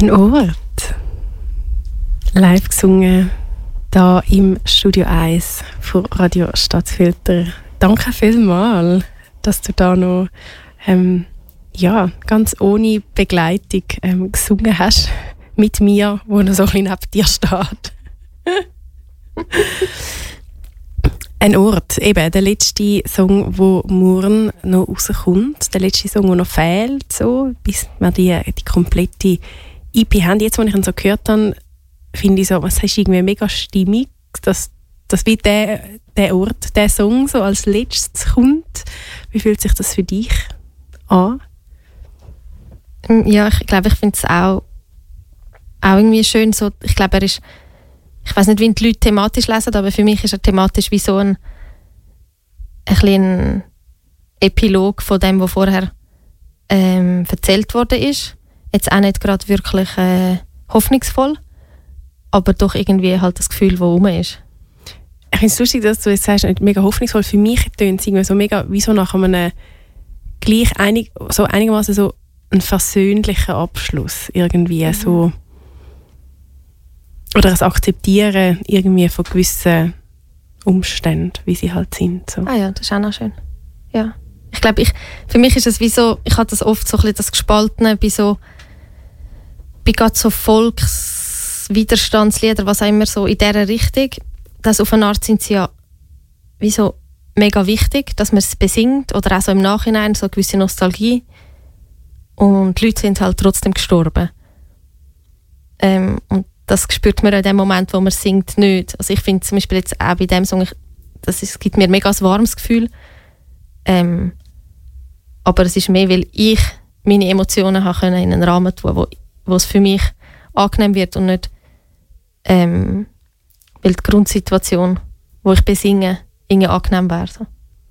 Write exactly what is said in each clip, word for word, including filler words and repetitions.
Ein Ort. Live gesungen, hier im Studio eins von Radio Stadtfilter. Danke vielmals, dass du da noch ähm, ja, ganz ohne Begleitung ähm, gesungen hast. Mit mir, wo noch so ein bisschen neben dir steht. Ein Ort, eben der letzte Song, wo morgen noch rauskommt. Der letzte Song, der noch fehlt, so, bis wir die, die komplette E P haben. Jetzt, als ich ihn so gehört habe, finde ich so, es ist irgendwie mega stimmig, dass, dass wie der, der Ort, der Song so als letztes kommt. Wie fühlt sich das für dich an? Ja, ich glaube, ich finde es auch, auch irgendwie schön. So, ich glaube, er ist, ich weiß nicht, wie die Leute thematisch lesen, aber für mich ist er thematisch wie so ein, ein kleiner Epilog von dem, was vorher ähm, erzählt worden ist. Jetzt auch nicht gerade wirklich äh, hoffnungsvoll, aber doch irgendwie halt das Gefühl, das rum ist. Ich finde es lustig, dass du jetzt sagst, nicht mega hoffnungsvoll. Für mich tönt es irgendwie so mega, wie so nach einem gleich einig, so einigermaßen so ein versöhnlicher Abschluss irgendwie, mhm. so oder das Akzeptieren irgendwie von gewissen Umständen, wie sie halt sind. So. Ah ja, das ist auch noch schön. Ja. Ich glaube, ich, für mich ist es wie so, ich habe das oft so ein bisschen das Gespaltene bei so, bei gerade so Volkswiderstandslieder, was auch immer so in dieser Richtung, dass auf eine Art sind sie ja wie so mega wichtig, dass man es besingt oder auch so im Nachhinein so eine gewisse Nostalgie. Und die Leute sind halt trotzdem gestorben. Ähm, und das spürt man in dem Moment, wo man singt, nicht. Also ich finde zum Beispiel jetzt auch bei dem Song, ich, das ist, gibt mir mega ein warmes Gefühl. Ähm, aber es ist mehr, weil ich meine Emotionen habe können in einen Rahmen tun, wo, wo es für mich angenehm wird und nicht ähm, weil die Grundsituation, wo ich besinge, irgendwie angenehm wäre. So.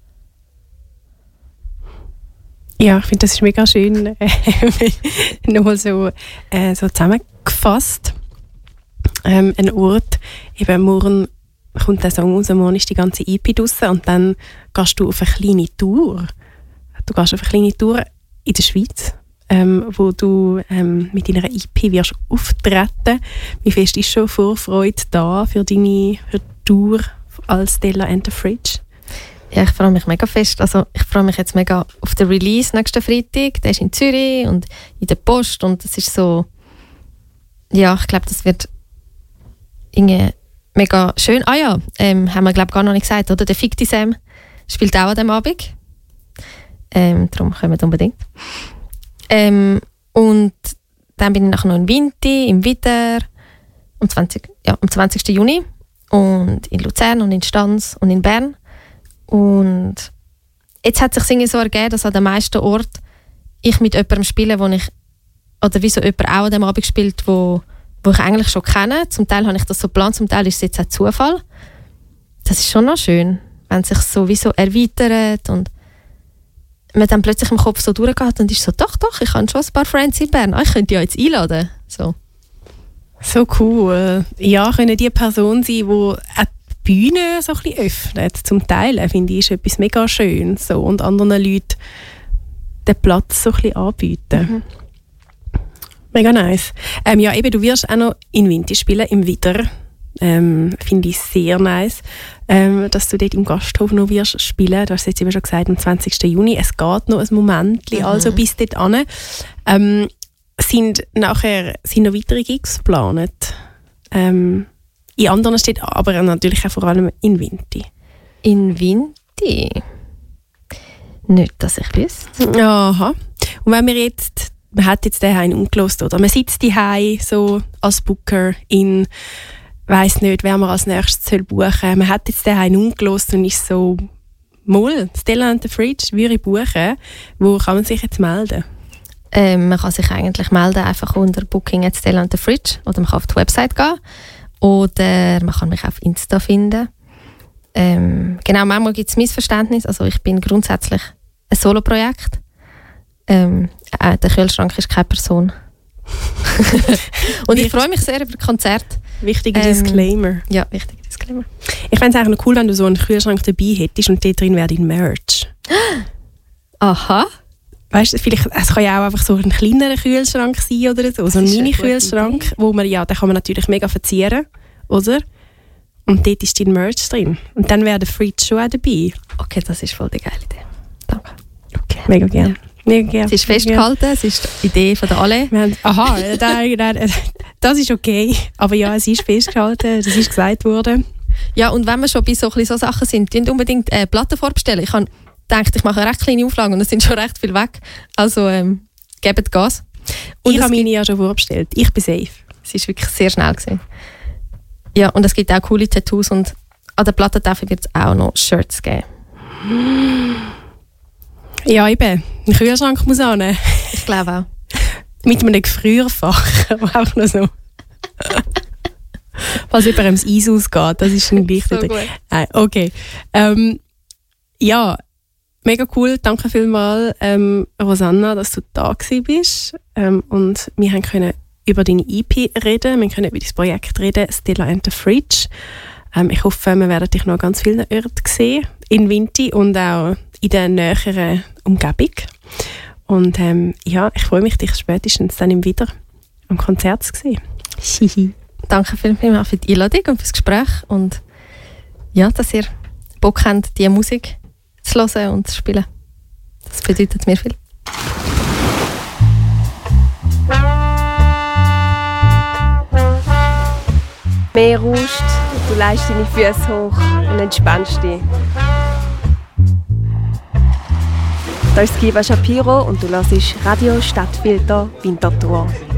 Ja, ich finde, das ist mega schön äh, nochmal so, äh, so zusammengefasst. Ähm, ein Ort, eben morgen kommt der Song raus, morgen ist die ganze E P draussen und dann gehst du auf eine kleine Tour. Du gehst auf eine kleine Tour in der Schweiz, ähm, wo du ähm, mit deiner E P wirst auftreten. Wie fest ist schon Vorfreude da für deine für die Tour als Stella and the Fridge? Ja, ich freue mich mega fest. Also ich freue mich jetzt mega auf den Release nächsten Freitag. Der ist in Zürich und in der Post und das ist so, ja, ich glaube, das wird irgendwie mega schön. Ah ja, ähm, haben wir glaube gar noch nicht gesagt, oder? Der Ficti Sam spielt auch an diesem Abend. Ähm, darum kommen wir unbedingt. Ähm, und dann bin ich nachher noch in Vinti, im Witter, am zwanzigsten Ja, am zwanzigsten Juni und in Luzern und in Stans und in Bern. Und jetzt hat es sich so ergeben, dass an den meisten Orten ich mit jemandem spiele, wo ich, oder wie so jemand auch an dem Abend spielt, wo, wo ich eigentlich schon kenne. Zum Teil habe ich das so geplant, zum Teil ist es jetzt auch Zufall. Das ist schon noch schön, wenn es sich so wie so erweitert und man dann plötzlich im Kopf so durchgeht und ist so, doch, doch, ich habe schon ein paar Friends in Bern, ah, ich könnte ja jetzt einladen. So, so cool. Ja, können die Person sein, die auch die Bühne so ein bisschen öffnet. Zum Teil, finde ich, ist etwas mega Schönes. So, und anderen Leuten den Platz so ein bisschen anbieten. Mhm. Mega nice. Ähm, ja, eben, du wirst auch noch in Vinti spielen, im Wider. Ähm, finde ich sehr nice, ähm, dass du dort im Gasthof noch wirst spielen. Du hast jetzt eben schon gesagt, am zwanzigsten Juni. Es geht noch ein Moment, mhm. also bis dort hin. Ähm, sind nachher sind noch weitere Gigs geplant? Ähm, in anderen Städten, aber natürlich auch vor allem in Vinti. In Vinti? Nicht, dass ich wüsste. Aha. Und wenn wir jetzt, man hat jetzt den Heim umgelost, oder man sitzt daheim so als Booker in, weiss nicht, wer man als nächstes soll buchen soll. Man hat jetzt den Heim umgelost und ist so, mal, Stella and the Fridge würde ich buchen. Wo kann man sich jetzt melden? Ähm, man kann sich eigentlich melden einfach unter Booking at Stella and the Fridge oder man kann auf die Website gehen oder man kann mich auf Insta finden. Ähm, genau, manchmal gibt es Missverständnisse. Also ich bin grundsätzlich ein Solo-Projekt. Ähm, äh, der Kühlschrank ist keine Person. Und ich freue mich sehr über Konzert. Wichtiger ähm, Disclaimer. Ja, wichtiger Disclaimer. Ich fände es eigentlich noch cool, wenn du so einen Kühlschrank dabei hättest und dort drin wäre dein Merch. Aha. weißt du, vielleicht, es kann ja auch einfach so ein kleinerer Kühlschrank sein oder so, so ein Mini-Kühlschrank, wo man, ja, den kann man natürlich mega verzieren, oder? Und dort ist dein Merch drin. Und dann wäre der Fridge schon auch dabei. Okay, das ist voll die geile Idee. Danke. Okay. Mega gerne. Ja. Mega gerne. Es ist festgehalten, es ist die Idee von der alle. Wir haben, aha, da, da, das ist okay. Aber ja, es ist festgehalten, das ist gesagt worden. Ja, und wenn wir schon bei so, so Sachen sind, die unbedingt äh, Platten vorbestellen. Ich habe gedacht, ich mache eine recht kleine Auflage und es sind schon recht viel weg. Also ähm, gebt Gas. Und ich habe meine ja schon vorbestellt. Ich bin safe. Es war wirklich sehr schnell gewesen. Ja, und es gibt auch coole Tattoos und an der Plattentafel wird es auch noch Shirts geben. Ja, eben. Ein Kühlschrank muss auch nehmen. Ich glaube auch. Mit einem Gefrierfach. Auch noch so. Falls jemandem das Eis ausgeht, das ist ein gleich. So gut. Nein, okay. Ähm, ja, mega cool. Danke vielmals, ähm, Rosanna, dass du da gewesen bist. Ähm, und wir haben können über deine E P reden, wir können über dein Projekt reden, Stella and the Fridge. Ähm, ich hoffe, wir werden dich noch ganz vielen Orten sehen, in Vinti und auch in der näheren Umgebung. Und ähm, ja, ich freue mich, dich spätestens dann im wieder am Konzert zu sehen. Danke vielmals für die Einladung und fürs Gespräch und ja, dass ihr Bock habt, diese Musik zu hören und zu spielen. Das bedeutet mir viel. Mehr rauscht, du leist deine Füße hoch und entspannst dich. Da ist Kiva Shapiro und du hörst Radio Stadtfilter Winterthur.